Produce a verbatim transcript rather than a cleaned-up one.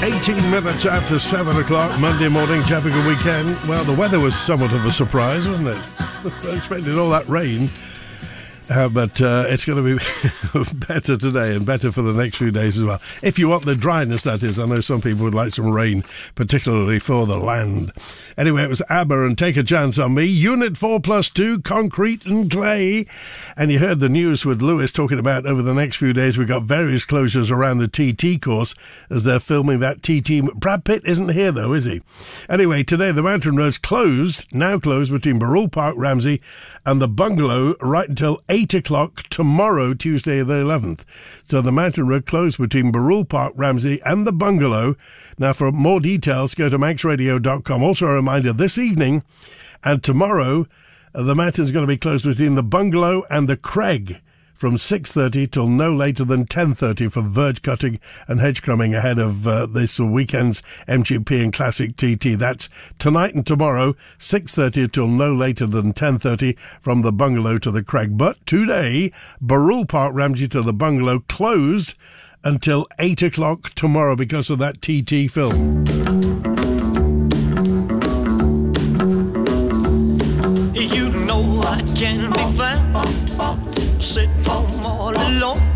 eighteen minutes after seven o'clock, Monday morning, having a weekend. Well, the weather was somewhat of a surprise, wasn't it? I expected all that rain. Uh, but uh, it's going to be better today and better for the next few days as well. If you want the dryness, that is. I know some people would like some rain, particularly for the land. Anyway, it was ABBA and Take a Chance on Me. Unit four plus two, Concrete and Clay. And you heard the news with Lewis talking about over the next few days we've got various closures around the T T course as they're filming that T T. Brad Pitt isn't here, though, is he? Anyway, today the mountain road's closed, now closed between Barrule Park, Ramsey and the Bungalow right until eight o'clock tomorrow, Tuesday the eleventh. So the mountain road closed between Barrule Park, Ramsey and the Bungalow. Now, for more details, go to manx radio dot com. Also a reminder, this evening and tomorrow, uh, the mountain's going to be closed between the Bungalow and the Craig from six thirty till no later than ten thirty for verge cutting and hedge crumbing ahead of uh, this weekend's M G P and Classic T T. That's tonight and tomorrow, six thirty till no later than ten thirty from the Bungalow to the Craig. But today, Barrule Park, Ramsey to the Bungalow closed until eight o'clock tomorrow because of that T T film. You know I can be found sitting home all alone.